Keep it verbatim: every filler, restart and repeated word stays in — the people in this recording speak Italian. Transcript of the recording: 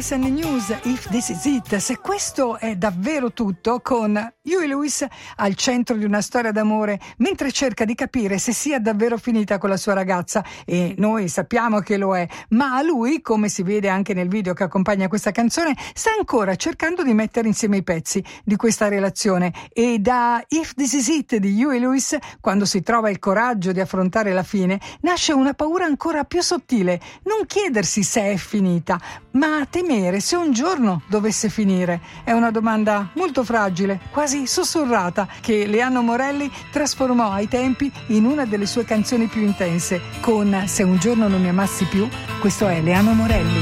Lewis and the News, If This Is It. Se questo è davvero tutto, con Huey Lewis al centro di una storia d'amore mentre cerca di capire se sia davvero finita con la sua ragazza, e noi sappiamo che lo è, ma lui, come si vede anche nel video che accompagna questa canzone, sta ancora cercando di mettere insieme i pezzi di questa relazione. E da If This Is It di Huey Lewis, quando si trova il coraggio di affrontare la fine, nasce una paura ancora più sottile: non chiedersi se è finita, ma temere se un giorno dovesse finire. È una domanda molto fragile, quasi sussurrata, che Leano Morelli trasformò ai tempi in una delle sue canzoni più intense con Se un giorno non mi amassi più. Questo è Leano Morelli.